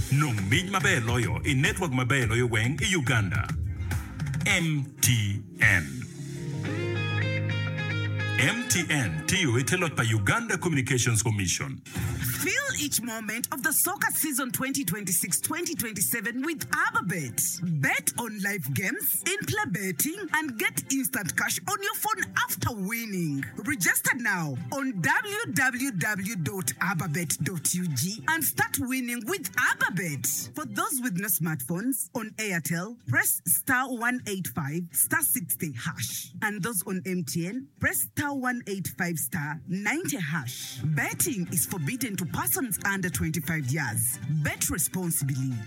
Nominy maber loyo e network maber loyo weng e Uganda. MTN. MTN tiyo itelot pa Uganda Communications Commission. Feel each moment of the soccer season 2026-2027 with ABBA-Bet. Bet on live games, in-play betting, and get instant cash on your phone after winning. Register now on www.abbabet.ug and start winning with ABBA-Bet. For those with no smartphones, on Airtel, press *185 *60 #. And those on MTN, press *185 *90 #. Betting is forbidden to persons under 25 years. Bet responsibly.